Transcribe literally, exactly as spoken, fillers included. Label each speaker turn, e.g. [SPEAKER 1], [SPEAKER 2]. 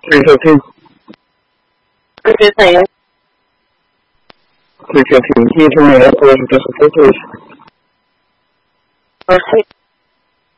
[SPEAKER 1] three fifteen.
[SPEAKER 2] three fifteen.
[SPEAKER 1] three fifteen. Can you turn me up a little bit, please?
[SPEAKER 2] Proceed.